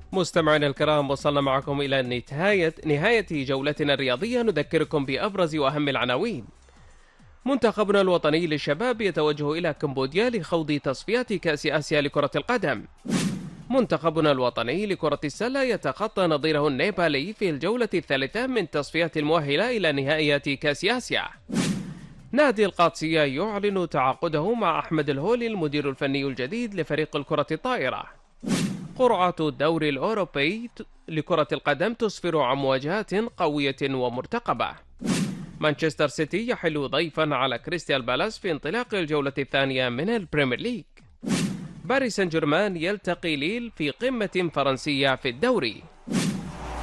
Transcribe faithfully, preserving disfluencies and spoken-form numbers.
مستمعينا الكرام، وصلنا معكم إلى نهاية نهاية جولتنا الرياضية. نذكركم بأبرز وأهم العناوين. منتخبنا الوطني للشباب يتوجه إلى كمبوديا لخوض تصفيات كأس آسيا لكرة القدم. منتخبنا الوطني لكرة السلة يتخطى نظيره النيبالي في الجولة الثالثة من تصفيات المؤهلة إلى نهائيات كأس آسيا. نادي القادسية يعلن تعاقده مع أحمد الهولي المدير الفني الجديد لفريق الكرة الطائرة. قرعة الدوري الأوروبي لكرة القدم تسفر عن مواجهات قوية ومرتقبة. مانشستر سيتي يحل ضيفا على كريستيال بالاس في انطلاق الجولة الثانية من البريمير ليج. باريس سان جيرمان يلتقي ليل في قمة فرنسية في الدوري.